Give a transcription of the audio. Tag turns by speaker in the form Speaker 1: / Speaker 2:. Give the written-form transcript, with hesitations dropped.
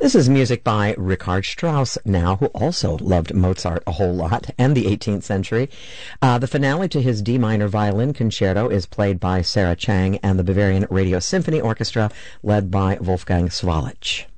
Speaker 1: This is music by Richard Strauss now, who also loved Mozart a whole lot and the 18th century. The finale to his D minor violin concerto is played by Sarah Chang and the Bavarian Radio Symphony Orchestra, led by Wolfgang Swalich.